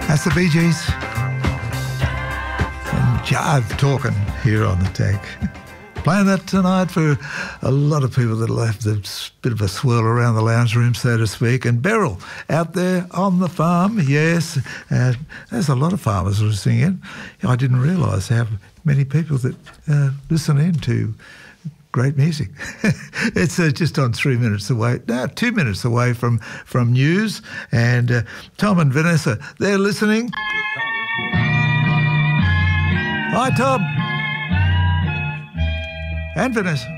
That's the Bee Gees. And Jive talking here on the Tag. Playing that tonight for a lot of people that'll have a bit of a swirl around the lounge room, so to speak. And Beryl, out there on the farm, yes. There's a lot of farmers listening in. I didn't realise how many people that listen in to great music. It's just on 3 minutes away, 2 minutes away from news. And Tom and Vanessa, they're listening. Hi, Tom. And Vanessa.